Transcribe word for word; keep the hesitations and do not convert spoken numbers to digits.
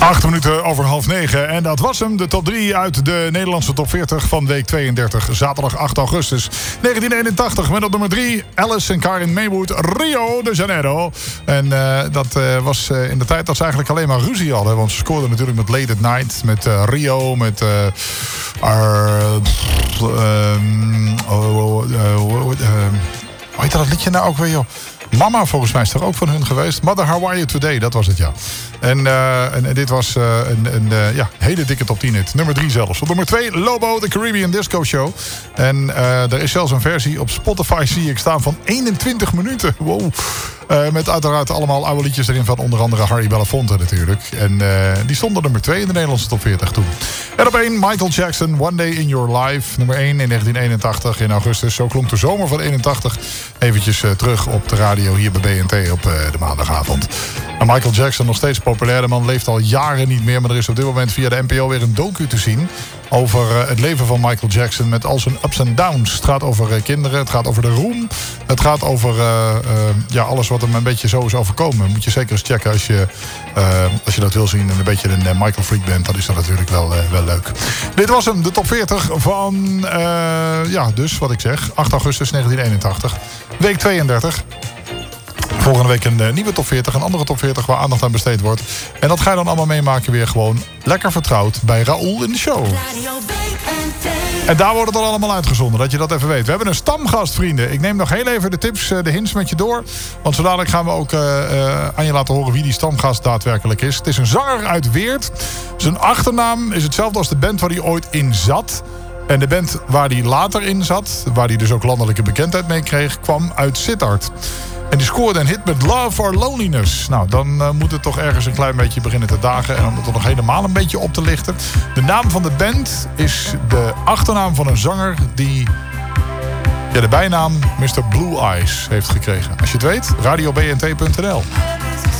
Acht minuten over half negen. En dat was hem. De top drie uit de Nederlandse top veertig van week tweeëndertig. Zaterdag acht augustus negentien eenentachtig. Met op nummer drie Alice en Karin Maywood, Rio de Janeiro. En uh, dat uh, was uh, in de tijd dat ze eigenlijk alleen maar ruzie hadden. Want ze scoorden natuurlijk met Late at Night. Met uh, Rio. Met... Uh, uh, um, oh, uh, uh, uh, hoe heet dat liedje nou ook weer, joh? Mama, volgens mij is er ook van hun geweest. Mother, How Are You Today? Dat was het, ja. En, uh, en, en dit was uh, een, een uh, ja, hele dikke top tien hit. Nummer drie zelfs. Op nummer twee, Lobo, The Caribbean Disco Show. En uh, er is zelfs een versie op Spotify, zie ik staan, van eenentwintig minuten. Wow. Uh, met uiteraard allemaal oude liedjes erin van onder andere Harry Belafonte natuurlijk. En uh, die stonden nummer twee in de Nederlandse top veertig toen. En op één, Michael Jackson, One Day in Your Life. Nummer één in negentien eenentachtig in augustus. Zo klonk de zomer van eenentachtig eventjes uh, terug op de radio hier bij B N T op uh, de maandagavond. En Michael Jackson, nog steeds populair. De man leeft al jaren niet meer. Maar er is op dit moment via de N P O weer een docu te zien over uh, het leven van Michael Jackson met al zijn ups en downs. Het gaat over uh, kinderen, het gaat over de roem. Het gaat over uh, uh, ja, alles wat hem een beetje zo is overkomen. Moet je zeker eens checken als je, uh, als je dat wil zien en een beetje een uh, Michael freak bent. Dan is dat natuurlijk wel, uh, wel leuk. Dit was hem, de top veertig van, uh, ja dus wat ik zeg, acht augustus negentien eenentachtig. Week tweeëndertig. Volgende week een uh, nieuwe top veertig, een andere top veertig waar aandacht aan besteed wordt. En dat ga je dan allemaal meemaken weer gewoon lekker vertrouwd bij Raoul in de show. En daar wordt het dan allemaal uitgezonden, dat je dat even weet. We hebben een stamgast, vrienden. Ik neem nog heel even de tips, de hints met je door. Want zo dadelijk gaan we ook uh, uh, aan je laten horen wie die stamgast daadwerkelijk is. Het is een zanger uit Weert. Zijn achternaam is hetzelfde als de band waar hij ooit in zat. En de band waar hij later in zat, waar hij dus ook landelijke bekendheid mee kreeg, kwam uit Sittard. En die scoorde een hit met Love or Loneliness. Nou, dan uh, moet het toch ergens een klein beetje beginnen te dagen. En om het er nog helemaal een beetje op te lichten. De naam van de band is de achternaam van een zanger die ja, de bijnaam mister Blue Eyes heeft gekregen. Als je het weet, radio b n t punt n l.